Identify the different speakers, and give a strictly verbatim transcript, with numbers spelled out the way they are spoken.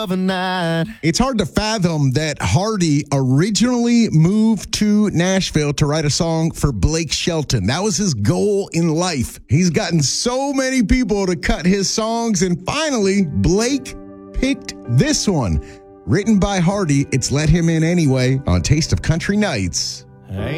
Speaker 1: of a night.
Speaker 2: It's hard to fathom that Hardy originally moved to Nashville to write a song for Blake Shelton. That was his goal in life. He's gotten so many people to cut his songs, and finally, Blake picked this one. Written by Hardy, it's Let Him In Anyway on Taste of Country Nights.
Speaker 1: Hey.